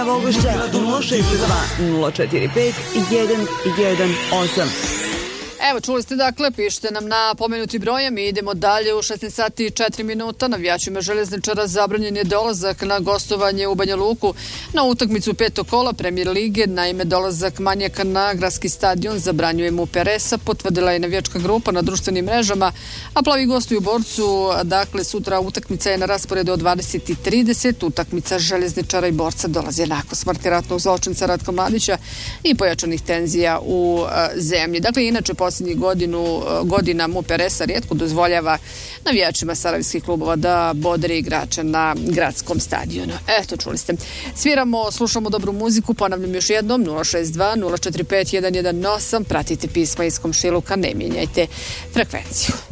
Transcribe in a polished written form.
Vogošća 062 045 118. Evo, čuli ste, dakle, pišite nam na pomenuti broj, mi idemo dalje u 16 sati i 4 minuta. Navijačima Željezničara zabranjen je dolazak na gostovanje u Banja Luku na utakmicu petog kola Premijer lige. Naime, dolazak manjaka na gradski stadion zabranjuje mu Peresa, potvrdila je navijačka grupa na društvenim mrežama, a plavi gostuju u Borcu. Dakle, sutra utakmica je na rasporedu od 20:30. Utakmica Željezničara i Borca dolazi nakon smrti ratnog zločinca Ratka Mladića i pojačanih tenzija u zemlji. Dakle, inače, posljednjih godina mu Peresa rijetko dozvoljava navijačima sarajevskih klubova da bodre igrača na gradskom stadionu. Eto, čuli ste. Sviramo, slušamo dobru muziku, ponavljam još jednom, 062 045 118, pratite pisma iz komšiluka, ne mijenjajte frekvenciju.